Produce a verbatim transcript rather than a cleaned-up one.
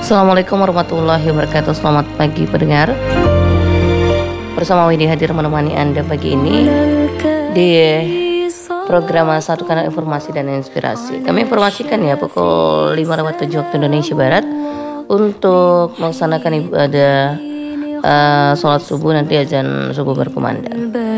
Assalamualaikum warahmatullahi wabarakatuh. Selamat pagi pendengar. Bersama Widi hadir menemani Anda pagi ini di program Satu Kanal Informasi dan Inspirasi. Kami informasikan ya pukul lima lewat tujuh waktu Indonesia Barat untuk melaksanakan ibadah uh, sholat subuh, nanti azan subuh berkumandang.